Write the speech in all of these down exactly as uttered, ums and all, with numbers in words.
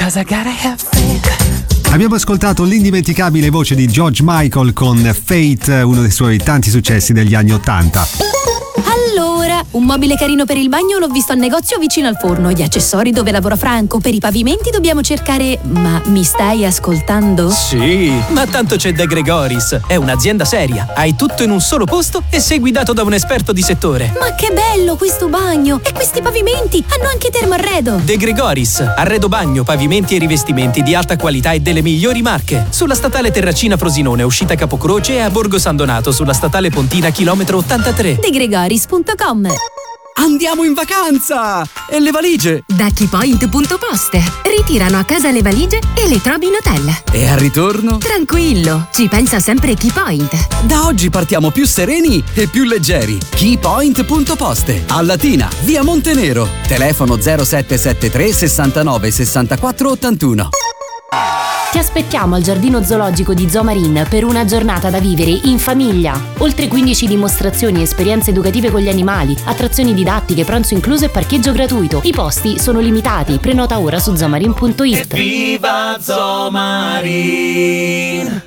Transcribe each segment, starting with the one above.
'cause I gotta have faith. Abbiamo ascoltato l'indimenticabile voce di George Michael con Fate, uno dei suoi tanti successi degli anni Ottanta. Allora, un mobile carino per il bagno l'ho visto al negozio vicino al forno. Gli accessori dove lavora Franco. Per i pavimenti dobbiamo cercare... Ma mi stai ascoltando? Sì, ma tanto c'è De Gregoris. È un'azienda seria. Hai tutto in un solo posto e sei guidato da un esperto di settore. Ma che bello questo bagno! E questi pavimenti hanno anche termoarredo. De Gregoris, arredo bagno, pavimenti e rivestimenti di alta qualità e delle migliori marche. Sulla statale Terracina Frosinone, uscita Capocroce, e a Borgo San Donato, sulla statale Pontina, chilometro ottantatré. De Gregoris punto com. Andiamo in vacanza! E le valigie? Da Keypoint punto poste. Ritirano a casa le valigie e le trovi in hotel. E al ritorno? Tranquillo, ci pensa sempre Keypoint. Da oggi partiamo più sereni e più leggeri. Keypoint punto poste. A Latina, via Montenero. Telefono zero sette sette tre sessantanove sessantaquattro ottantuno. Ti aspettiamo al Giardino Zoologico di Zoomarine per una giornata da vivere in famiglia. Oltre quindici dimostrazioni e esperienze educative con gli animali, attrazioni didattiche, pranzo incluso e parcheggio gratuito. I posti sono limitati, prenota ora su zoomarine punto it. Viva Zoomarine!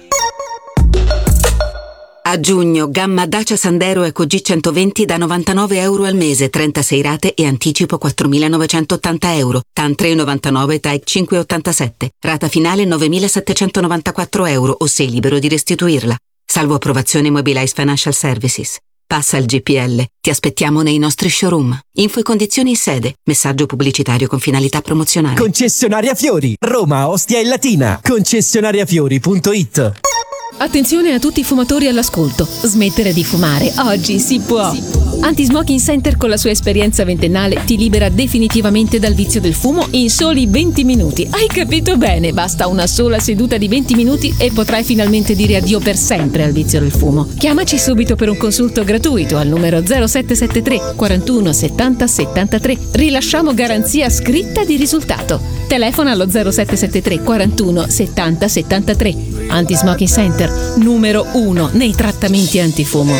A giugno, gamma Dacia Sandero Eco G centoventi da novantanove euro al mese, trentasei rate e anticipo quattromilanovecentottanta euro. T A N tre virgola novantanove, T A E C cinque virgola ottantasette. Rata finale novemilasettecentonovantaquattro euro o sei libero di restituirla. Salvo approvazione Mobilize Financial Services. Passa il G P L. Ti aspettiamo nei nostri showroom. Info e condizioni in sede. Messaggio pubblicitario con finalità promozionale. Concessionaria Fiori, Roma, Ostia e Latina. concessionariafiori punto it. Attenzione a tutti i fumatori all'ascolto. Smettere di fumare oggi si può. Anti-Smoking Center con la sua esperienza ventennale ti libera definitivamente dal vizio del fumo in soli venti minuti. Hai capito bene? Basta una sola seduta di venti minuti e potrai finalmente dire addio per sempre al vizio del fumo. Chiamaci subito per un consulto gratuito al numero zero sette sette tre quarantuno settanta settantatré. Rilasciamo garanzia scritta di risultato. Telefona allo zero sette sette tre quarantuno settanta settantatré. Anti-Smoking Center, numero uno nei trattamenti antifumo.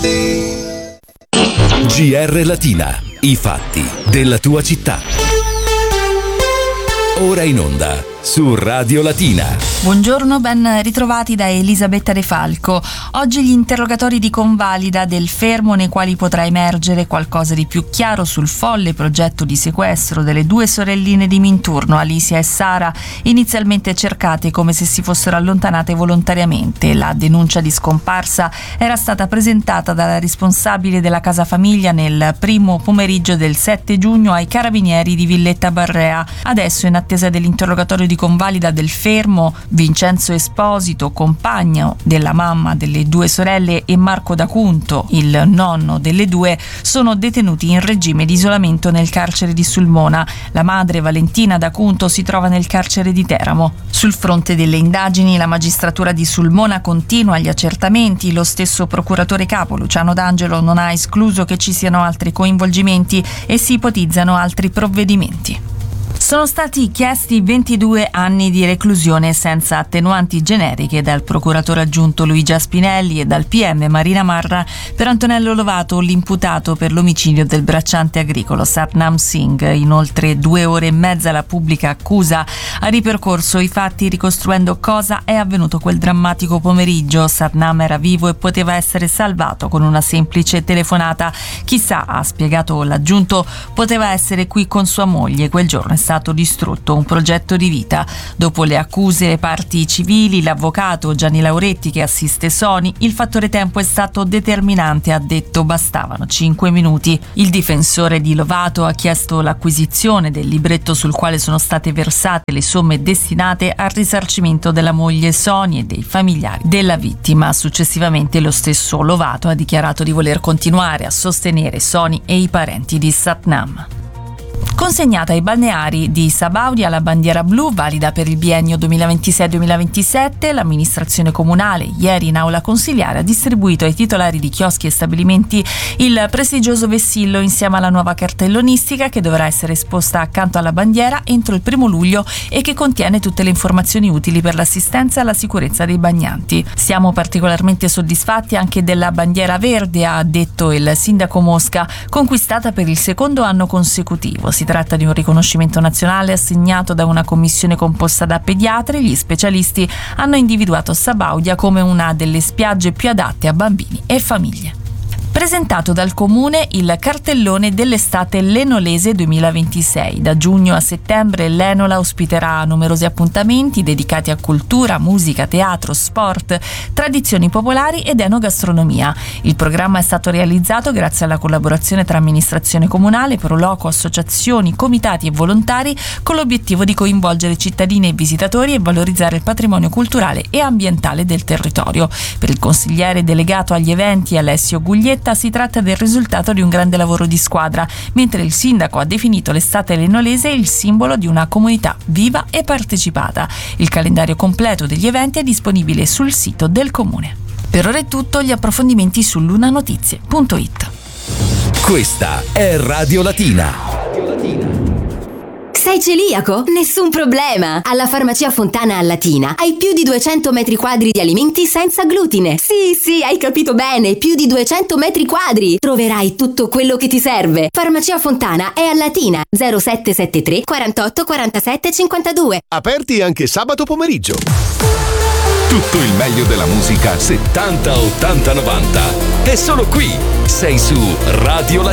G R Latina, i fatti della tua città. Ora in onda su Radio Latina. Buongiorno, ben ritrovati da Elisabetta De Falco. Oggi gli interrogatori di convalida del fermo, nei quali potrà emergere qualcosa di più chiaro sul folle progetto di sequestro delle due sorelline di Minturno, Alicia e Sara, inizialmente cercate come se si fossero allontanate volontariamente. La denuncia di scomparsa era stata presentata dalla responsabile della casa famiglia nel primo pomeriggio del sette giugno ai carabinieri di Villetta Barrea. Adesso, in attesa dell'interrogatorio di convalida del fermo, Vincenzo Esposito, compagno della mamma delle due sorelle, e Marco D'Acunto, il nonno delle due, sono detenuti in regime di isolamento nel carcere di Sulmona. La madre, Valentina D'Acunto, si trova nel carcere di Teramo. Sul fronte delle indagini, la magistratura di Sulmona continua gli accertamenti. Lo stesso procuratore capo, Luciano D'Angelo, non ha escluso che ci siano altri coinvolgimenti e si ipotizzano altri provvedimenti. Sono stati chiesti ventidue anni di reclusione senza attenuanti generiche dal procuratore aggiunto Luigi Spinelli e dal P M Marina Marra per Antonello Lovato, l'imputato per l'omicidio del bracciante agricolo Satnam Singh. In oltre due ore e mezza la pubblica accusa ha ripercorso i fatti ricostruendo cosa è avvenuto quel drammatico pomeriggio. Satnam era vivo e poteva essere salvato con una semplice telefonata. Chissà, ha spiegato l'aggiunto, poteva essere qui con sua moglie. Quel giorno è stato distrutto un progetto di vita. Dopo le accuse ai parti civili, l'avvocato Gianni Lauretti, che assiste Sony, il fattore tempo è stato determinante, ha detto, bastavano cinque minuti. Il difensore di Lovato ha chiesto l'acquisizione del libretto sul quale sono state versate le somme destinate al risarcimento della moglie Sony e dei familiari della vittima. Successivamente lo stesso Lovato ha dichiarato di voler continuare a sostenere Sony e i parenti di Satnam. Consegnata ai balneari di Sabaudia la bandiera blu valida per il biennio duemilaventisei duemilaventisette, l'amministrazione comunale ieri in aula consiliare ha distribuito ai titolari di chioschi e stabilimenti il prestigioso vessillo insieme alla nuova cartellonistica che dovrà essere esposta accanto alla bandiera entro il primo luglio e che contiene tutte le informazioni utili per l'assistenza e la sicurezza dei bagnanti. Siamo particolarmente soddisfatti anche della bandiera verde, ha detto il sindaco Mosca, conquistata per il secondo anno consecutivo. Si tratta tratta di un riconoscimento nazionale assegnato da una commissione composta da pediatri. Gli specialisti hanno individuato Sabaudia come una delle spiagge più adatte a bambini e famiglie. Presentato dal Comune il cartellone dell'estate lenolese duemilaventisei. Da giugno a settembre l'Enola ospiterà numerosi appuntamenti dedicati a cultura, musica, teatro, sport, tradizioni popolari ed enogastronomia. Il programma è stato realizzato grazie alla collaborazione tra amministrazione comunale, Proloco, associazioni, comitati e volontari, con l'obiettivo di coinvolgere cittadini e visitatori e valorizzare il patrimonio culturale e ambientale del territorio. Per il consigliere delegato agli eventi Alessio Guglietta si tratta del risultato di un grande lavoro di squadra, mentre il sindaco ha definito l'estate lenolese il simbolo di una comunità viva e partecipata. Il calendario completo degli eventi è disponibile sul sito del comune. Per ora è tutto, gli approfondimenti su lunanotizie punto it. Questa è Radio Latina. Sei celiaco? Nessun problema! Alla Farmacia Fontana a Latina hai più di duecento metri quadri di alimenti senza glutine. Sì, sì, hai capito bene, più di duecento metri quadri. Troverai tutto quello che ti serve. Farmacia Fontana è a Latina, zero sette sette tre quarantotto quarantasette cinquantadue. Aperti anche sabato pomeriggio. Tutto il meglio della musica settanta, ottanta, novanta. È solo qui. Sei su Radio Latina.